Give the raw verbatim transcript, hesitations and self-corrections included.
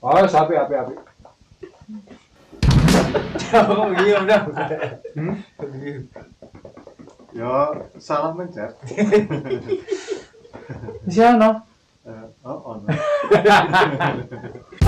Oh, sapi api api. Oh iya udah. Hmm? Yo, salah mencet. Siapa no? Eh, oh, oh. No.